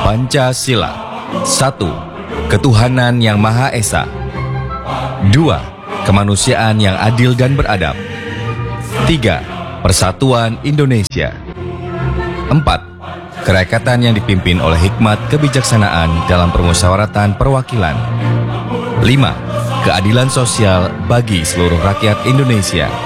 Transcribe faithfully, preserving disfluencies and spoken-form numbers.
Pancasila. Satu, ketuhanan yang Maha Esa. Dua, kemanusiaan yang adil dan beradab. Tiga, persatuan Indonesia. Empat, kerakatan yang dipimpin oleh hikmat kebijaksanaan dalam permusyawaratan perwakilan. Lima, keadilan sosial bagi seluruh rakyat Indonesia.